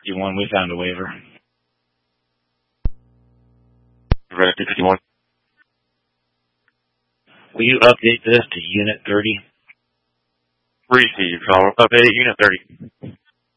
251, we found a waiver. Red 251. Will you update this to Unit 30? Received. I'll update Unit 30.